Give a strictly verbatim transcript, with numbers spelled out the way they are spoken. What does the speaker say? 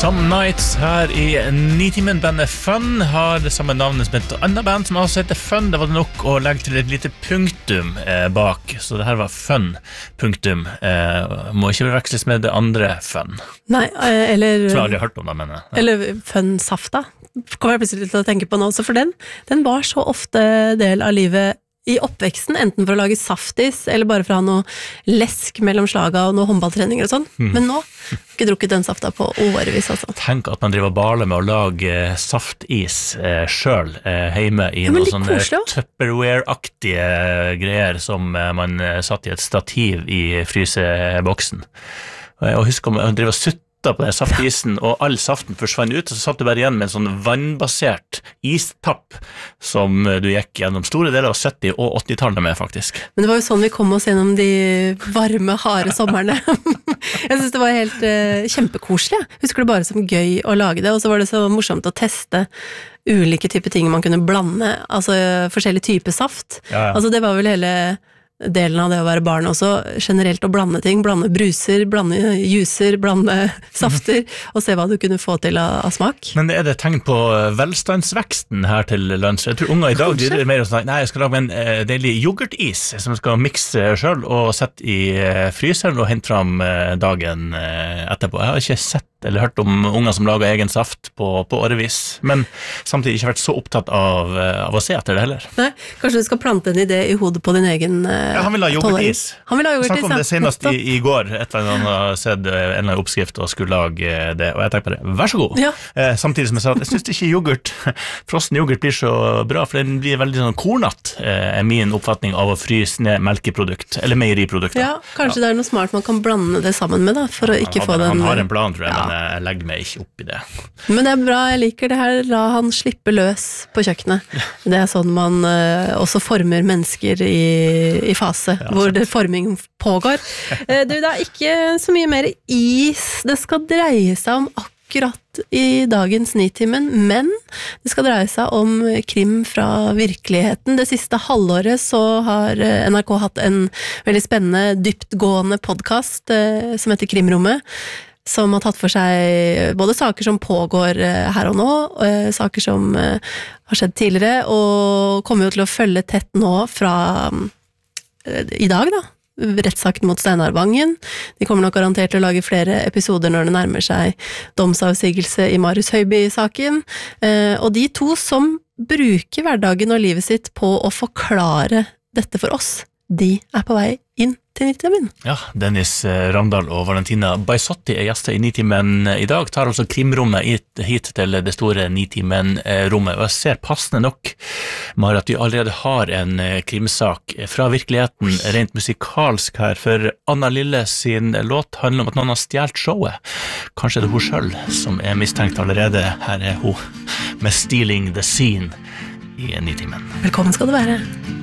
Some Nights her i Nitimen. Bandet Fun har det samme navnet som et annet band som også heter Fun. Det var det nok å legge til et lite punktum eh, bak, så det her var Fun punktum. eh, Må ikke forveksles med det andre Fun. Nei, eh, eller Tror jeg aldri har hørt om det, men ja. Eller Fun Safta kommer jeg plutselig til å tenke på nå også, for den, den var så ofte del av livet i oppveksten, enten for å lage saftis, eller bare for å ha noe lesk mellom slaga og noe håndballtreninger og sånn. Mm. Men nå har ikke drukket den safta på årevis, altså. Tenk at man driver bale med å lage eh, saftis eh, selv eh, hjemme i ja, noen sånne koselig, Tupperware-aktige greier som eh, man eh, satt i et stativ i fryseboksen. Og jeg husker man driver og sutt på den saftisen, og all saften forsvann ut, og så satt du bare igjen med en sånn vannbasert istapp som du gikk gjennom store deler av sytti- og åtti-tallet med, faktisk. Men det var jo sånn vi kom oss gjennom de varme, harde sommerne. Jeg synes det var helt uh, kjempekoselig. Jeg husker det bare som gøy å lage det, og så var det så morsomt å teste ulike typer ting man kunne blande, altså forskjellige typer saft. Ja, ja. Altså det var vel hele delen av det å være barn også, generelt å blande ting, blande bruser, blande juicer, blande safter, og se hva du kunne få til av, av smak. Men er det tegn på velstandsveksten her til lands? Jeg tror unger i dag de er mer sånn, nei, jeg skal lage en uh, deilig yoghurtis som jeg skal mikse selv og sette i uh, fryseren og hente fram uh, dagen uh, etterpå. Jeg har ikke sett eller hørt om unger som lager egen saft på, på årevis, men samtidig ikke vært så opptatt av, av å se etter det heller. Nei, kanskje du skal plante en idé i hodet på din egen uh, ja, han vil ha yoghurtis. Han vil ha yoghurtis, snakk om det senest i, i går, etter at han har sett en eller annen oppskrift og skulle lage det, og jeg tenker på det, vær så god. Ja. Eh, samtidig som jeg sa at jeg synes ikke yoghurt, frossen yoghurt blir så bra, for den blir veldig sånn kornatt, eh, er min oppfatning av å fryse ned melkeprodukt, eller meieriprodukter. Ja, kanskje ja. Det er noe smart man kan blande det sammen med da, for å ikke han, få den... Han har en plan, tror jeg, ja. Men jeg legger meg ikke opp i det. Men det er bra, jeg liker det her, la han slippe løs på kjøkkenet. Det er sånn man uh, også former mennesker i, i fase, ja, hvor det forming pågår. Uh, du, det er ikke så mye mer is det skal dreie seg om akkurat i dagens Nitimen, men det skal dreie seg om krim fra virkeligheten. Det siste halvåret så har N R K hatt en veldig spennende, dyptgående podcast uh, som heter Krimrommet, som har tatt for seg både saker som pågår her og nå, og saker som har skjedd tidligere, og kommer jo til å følge tett nå fra i dag da, rettssaken mot Steinar Vangen. De kommer nok garantert til å lage flere episoder når det nærmer seg domsavsigelse i Marius Høiby-saken, og de to som bruker hverdagen og livet sitt på å forklare dette for oss, de er på vei inn til Nitimen. Ja, Dennis Ramdal og Valentina Baisotti er gjester i Nitimen i dag, tar altså krimrommet hit, hit til det store Nitimen-rommet, og jeg ser passende nok, Mari, at vi allerede har en krimsak fra virkeligheten, rent musikalsk her, for Anna Lille sin låt handler om at noen har stjert showet. Kanskje det er hun selv som er mistenkt allerede. Her er hun med Stealing the Scene i Nitimen. Velkommen skal du være.